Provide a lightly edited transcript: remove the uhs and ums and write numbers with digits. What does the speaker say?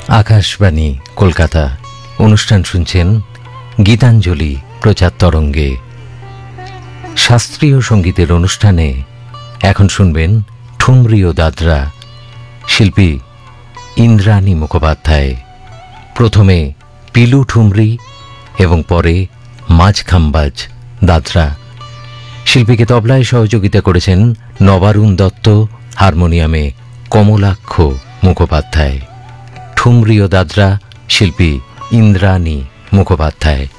আকাশবাণী কলকাতা। অনুষ্ঠান শুনছেন গীতাঞ্জলি প্রচার তরঙ্গে। শাস্ত্রীয় সঙ্গীতের অনুষ্ঠানে এখন শুনবেন ঠুমরী ও দাদরা, শিল্পী ইন্দ্রাণী মুখোপাধ্যায়। প্রথমে পিলু ঠুমরী এবং পরে মাঝখাম্বাজ দাদরা। শিল্পীকে তবলায় সহযোগিতা করেছেন নবারুণ দত্ত, হারমোনিয়ামে কমলাক্ষ মুখোপাধ্যায়। ঠুমরী ও দাদরা, শিল্পী ইন্দ্রাণী মুখোপাধ্যায়।